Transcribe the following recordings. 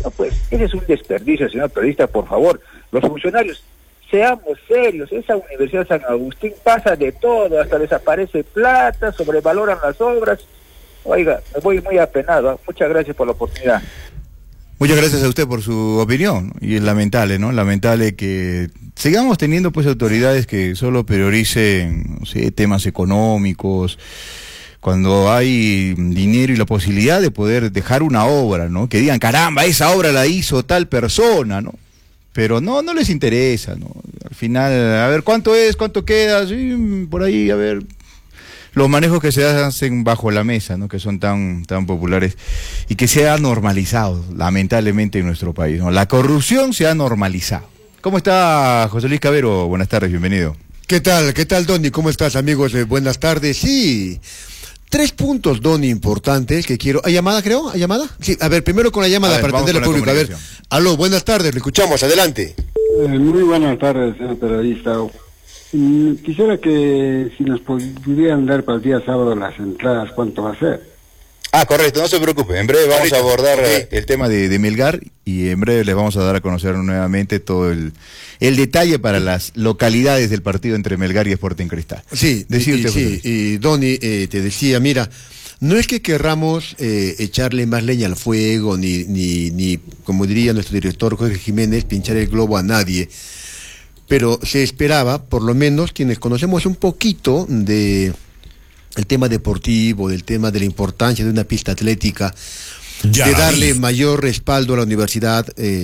No, pues, ese es un desperdicio, señor periodista, por favor. Los funcionarios, seamos serios, esa Universidad San Agustín pasa de todo, hasta desaparece plata, sobrevaloran las obras. Oiga, me voy muy apenado, ¿eh? Muchas gracias por la oportunidad. Muchas gracias a usted por su opinión, y es lamentable, ¿no? Lamentable que sigamos teniendo pues autoridades que solo prioricen, no sé, temas económicos, cuando hay dinero y la posibilidad de poder dejar una obra, ¿no? Que digan, caramba, esa obra la hizo tal persona, ¿no? Pero no les interesa, ¿no? Al final, a ver, ¿cuánto es? ¿Cuánto queda? Sí, por ahí, a ver, los manejos que se hacen bajo la mesa, ¿no? Que son tan populares y que se ha normalizado, lamentablemente, en nuestro país, ¿no? La corrupción se ha normalizado. ¿Cómo está José Luis Cabero? Buenas tardes, bienvenido. ¿Qué tal, Donny? ¿Cómo estás, amigos? Buenas tardes. Sí, 3 puntos, Donny, importantes que quiero... ¿Hay llamada, creo? ¿Hay llamada? Sí, a ver, primero con la llamada para atender al público. A ver, aló, buenas tardes, le escuchamos, adelante. Muy buenas tardes, señor periodista. Quisiera que si nos pudieran dar para el día sábado las entradas, ¿cuánto va a ser? Correcto, no se preocupe, en breve vamos a abordar el tema de Melgar y en breve les vamos a dar a conocer nuevamente todo el detalle para las localidades del partido entre Melgar y Sporting Cristal. Sí, y Donny, te decía, mira, no es que querramos echarle más leña al fuego, ni como diría nuestro director Jorge Jiménez, pinchar el globo a nadie, pero se esperaba, por lo menos quienes conocemos un poquito de el tema deportivo, del tema de la importancia de una pista atlética, de darle mayor respaldo a la universidad,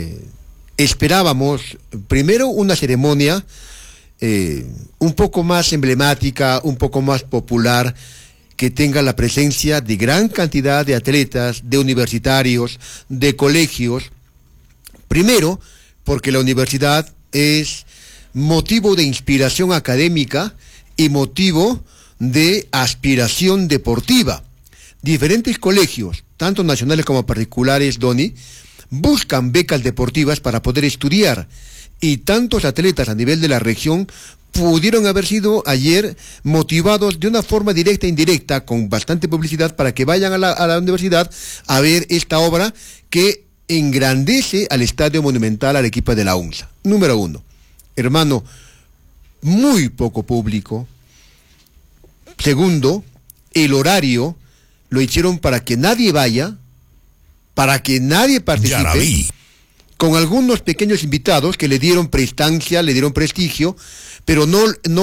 esperábamos primero una ceremonia un poco más emblemática, un poco más popular, que tenga la presencia de gran cantidad de atletas, de universitarios, de colegios. Primero, porque la universidad es motivo de inspiración académica y motivo de aspiración deportiva. Diferentes colegios, tanto nacionales como particulares, Donny, buscan becas deportivas para poder estudiar, y tantos atletas a nivel de la región pudieron haber sido ayer motivados de una forma directa e indirecta, con bastante publicidad, para que vayan a la universidad a ver esta obra que engrandece al Estadio Monumental Arequipa de la UNSA. Número 1, hermano, muy poco público. Segundo, el horario lo hicieron para que nadie vaya, para que nadie participe, con algunos pequeños invitados que le dieron prestancia, le dieron prestigio, pero no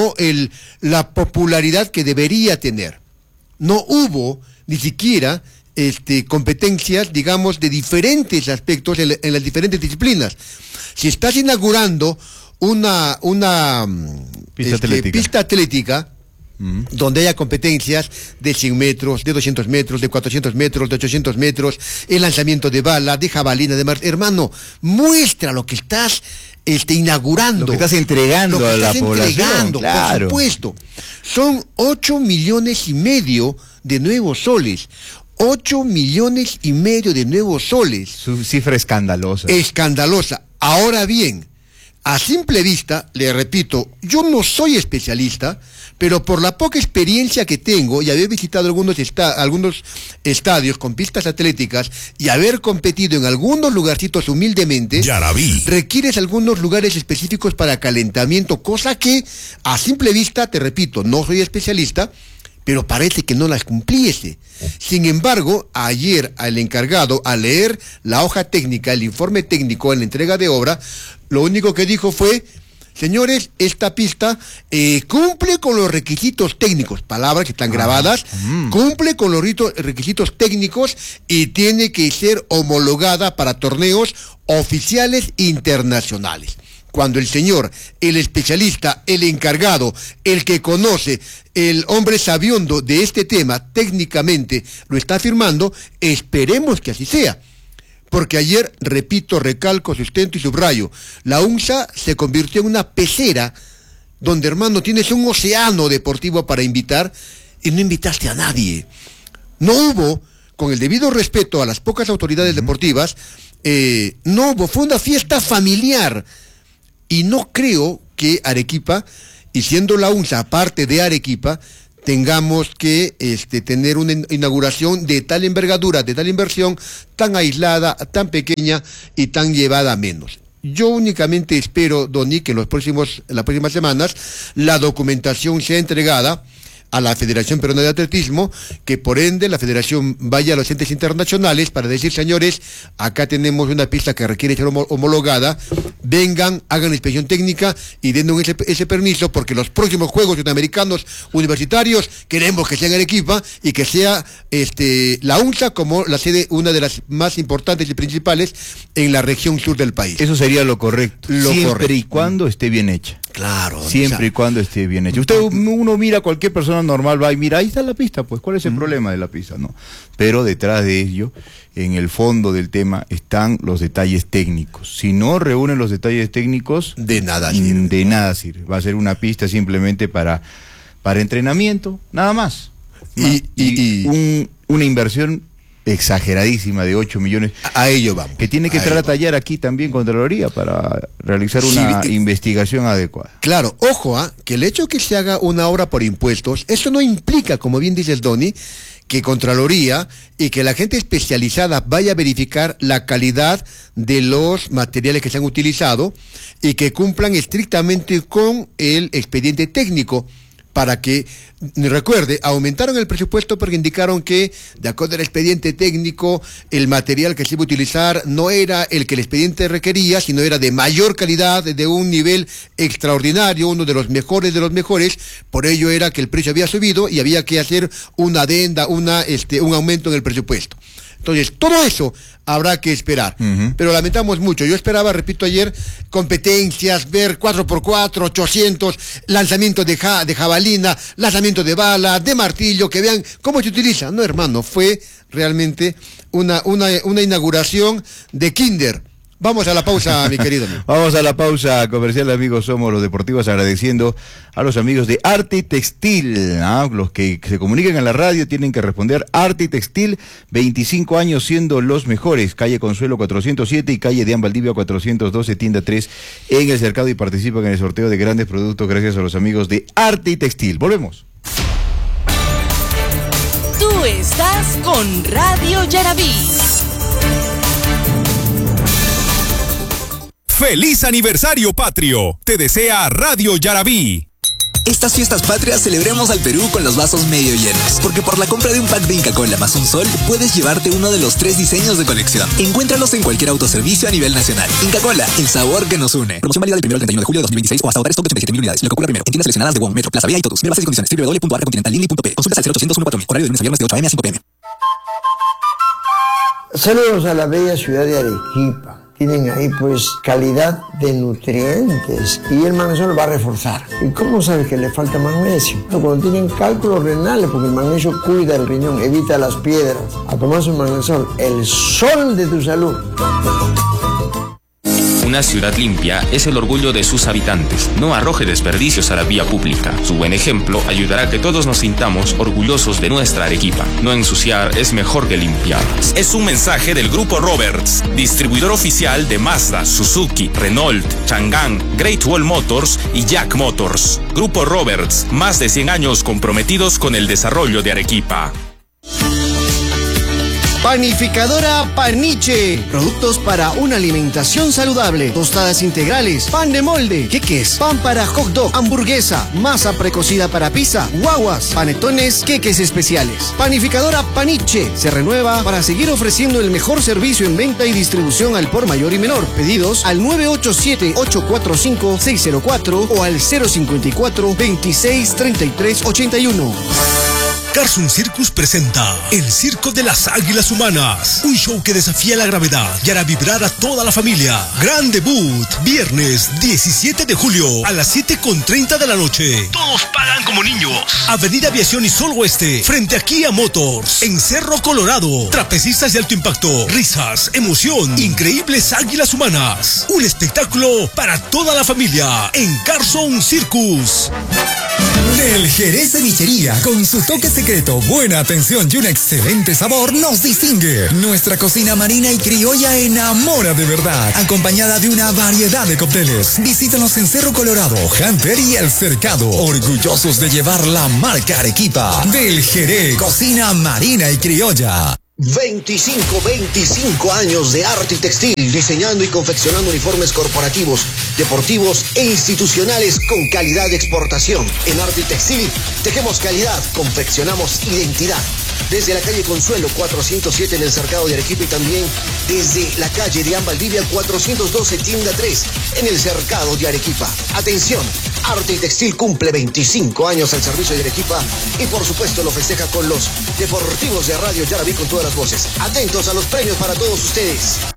la popularidad que debería tener. No hubo ni siquiera competencias, digamos, de diferentes aspectos en las diferentes disciplinas. Si estás inaugurando una pista atlética, donde haya competencias de 100 metros, de 200 metros, de 400 metros, de 800 metros, el lanzamiento de bala, de jabalina, de mar, hermano, muestra lo que estás inaugurando. Lo que estás entregando a la población, claro. Por supuesto. Son 8,5 millones de nuevos soles. 8,5 millones de nuevos soles. Su cifra escandalosa. Escandalosa. Ahora bien, a simple vista, le repito, yo no soy especialista, pero por la poca experiencia que tengo y haber visitado algunos estadios con pistas atléticas y haber competido en algunos lugarcitos humildemente, requieres algunos lugares específicos para calentamiento, cosa que a simple vista, te repito, no soy especialista, pero parece que no las cumpliese. Sin embargo, ayer al encargado, al leer la hoja técnica, el informe técnico en la entrega de obra, lo único que dijo fue: señores, esta pista cumple con los requisitos técnicos, palabras que están grabadas, cumple con los requisitos técnicos y tiene que ser homologada para torneos oficiales internacionales. Cuando el señor, el especialista, el encargado, el que conoce, el hombre sabiondo de este tema, técnicamente lo está afirmando, esperemos que así sea. Porque ayer, repito, recalco, sustento y subrayo, la UNSA se convirtió en una pecera donde, hermano, tienes un océano deportivo para invitar y no invitaste a nadie. No hubo, con el debido respeto a las pocas autoridades deportivas, no hubo, fue una fiesta familiar. Y no creo que Arequipa, y siendo la UNSA parte de Arequipa, tengamos que tener una inauguración de tal envergadura, de tal inversión, tan aislada, tan pequeña y tan llevada a menos. Yo únicamente espero, Donny, que en las próximas semanas la documentación sea entregada a la Federación Peruana de Atletismo, que por ende la Federación vaya a los entes internacionales para decir, señores, acá tenemos una pista que requiere ser homologada, vengan, hagan la inspección técnica y dennos ese permiso, porque los próximos Juegos Sudamericanos Universitarios queremos que sean en Arequipa y que sea la UNSA como la sede, una de las más importantes y principales en la región sur del país. Eso sería lo correcto, siempre y cuando esté bien hecha. Claro. Siempre y cuando esté bien hecho. Uno mira, cualquier persona normal va y mira, ahí está la pista, pues, ¿cuál es el problema de la pista? No. Pero detrás de ello, en el fondo del tema, están los detalles técnicos. Si no reúnen los detalles técnicos, de nada sirve. De nada sirve. Va a ser una pista simplemente para entrenamiento, nada más. Una inversión exageradísima de 8 millones. A ello vamos. Que tiene que entrar a tallar aquí también Contraloría para realizar una investigación adecuada. Claro, ojo, que el hecho que se haga una obra por impuestos, eso no implica, como bien dices, Donny, que Contraloría y que la gente especializada vaya a verificar la calidad de los materiales que se han utilizado y que cumplan estrictamente con el expediente técnico. Para que, recuerde, aumentaron el presupuesto porque indicaron que, de acuerdo al expediente técnico, el material que se iba a utilizar no era el que el expediente requería, sino era de mayor calidad, de un nivel extraordinario, uno de los mejores, por ello era que el precio había subido y había que hacer una adenda, un aumento en el presupuesto. Entonces, todo eso habrá que esperar. Pero lamentamos mucho. Yo esperaba, repito ayer, competencias, ver 4x4, 800, lanzamiento de jabalina, lanzamiento de bala, de martillo, que vean cómo se utiliza. No, hermano, fue realmente una inauguración de kinder. Vamos a la pausa, mi querido amigo. Vamos a la pausa comercial, amigos. Somos los deportivos, agradeciendo a los amigos de Arte y Textil. Los que se comuniquen en la radio tienen que responder. Arte y Textil, 25 años siendo los mejores. Calle Consuelo 407 y calle Deán Valdivia 412, tienda 3 en el Cercado, y participan en el sorteo de grandes productos gracias a los amigos de Arte y Textil. Volvemos. Tú estás con Radio Yarabí. ¡Feliz aniversario patrio! Te desea Radio Yarabí. Estas fiestas patrias celebremos al Perú con los vasos medio llenos, porque por la compra de un pack de Inca Kola más un sol, puedes llevarte uno de los 3 diseños de colección. Encuéntralos en cualquier autoservicio a nivel nacional. Inca Kola, el sabor que nos une. Promoción válida del 1 al 31 de julio de 2026 o hasta agotar stock de 87.000 unidades. Lo que ocurra primero. En tiendas seleccionadas de WOM, Metro, Plaza Vía y Totus. Ver bases y condiciones. www.arcacontinentallínea.p. Consultas al 0800 14000. Horario de lunes a viernes de 8 a.m. a 5 p.m. Saludos a la bella ciudad de Arequipa. Tienen ahí pues calidad de nutrientes y el magnesio va a reforzar. ¿Y cómo sabes que le falta magnesio? Cuando tienen cálculos renales, porque el magnesio cuida el riñón, evita las piedras. A tomar su magnesio, el sol de tu salud. Una ciudad limpia es el orgullo de sus habitantes. No arroje desperdicios a la vía pública. Su buen ejemplo ayudará a que todos nos sintamos orgullosos de nuestra Arequipa. No ensuciar es mejor que limpiar. Es un mensaje del Grupo Roberts, distribuidor oficial de Mazda, Suzuki, Renault, Chang'an, Great Wall Motors y Jack Motors. Grupo Roberts, más de 100 años comprometidos con el desarrollo de Arequipa. Panificadora Paniche. Productos para una alimentación saludable. Tostadas integrales, pan de molde, queques, pan para hot dog, hamburguesa, masa precocida para pizza, guaguas, panetones, queques especiales. Panificadora Paniche se renueva para seguir ofreciendo el mejor servicio en venta y distribución al por mayor y menor. Pedidos al 987-845-604 o al 054-263381. Carson Circus presenta El Circo de las Águilas Humanas, un show que desafía la gravedad y hará vibrar a toda la familia. Gran debut, viernes 17 de julio a las 7:30 de la noche. Todos pagan como niños. Avenida Aviación y Sol Oeste, frente a Kia Motors, en Cerro Colorado. Trapecistas de alto impacto, risas, emoción, increíbles águilas humanas. Un espectáculo para toda la familia en Carson Circus. Del Jerez Cevichería, con su toque secreto, buena atención y un excelente sabor, nos distingue. Nuestra cocina marina y criolla enamora de verdad, acompañada de una variedad de cócteles. Visítanos en Cerro Colorado, Hunter y El Cercado, orgullosos de llevar la marca Arequipa. Del Jerez, cocina marina y criolla. 25 años de arte y textil, diseñando y confeccionando uniformes corporativos, deportivos e institucionales con calidad de exportación. En arte y textil, tejemos calidad, confeccionamos identidad. Desde la calle Consuelo 407 en el Cercado de Arequipa y también desde la calle de Valdivia 412 tienda 3 en el Cercado de Arequipa. Atención, Arte y Textil cumple 25 años al servicio de Arequipa y por supuesto lo festeja con los deportivos de Radio Yarabí con todas las voces. Atentos a los premios para todos ustedes.